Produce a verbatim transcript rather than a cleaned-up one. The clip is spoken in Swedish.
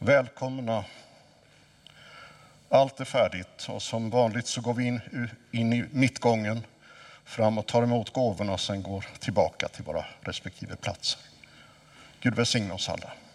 Välkomna. Allt är färdigt och som vanligt så går vi in, in i mittgången fram och tar emot gåvorna och sen går tillbaka till våra respektive platser. Gud välsigne oss alla.